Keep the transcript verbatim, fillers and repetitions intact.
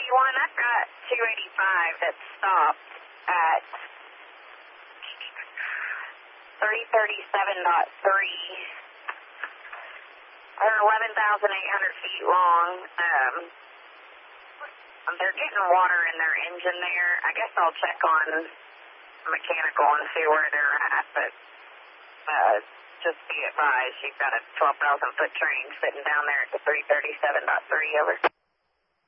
eighty-one, I've got two eighty-five that stopped at three thirty-seven point three. They're eleven thousand eight hundred feet long. Um, they're getting water in their engine there. I guess I'll check on mechanical and see where they're at, but uh, just be advised, you've got a twelve thousand foot train sitting down there at the three thirty-seven point three, over.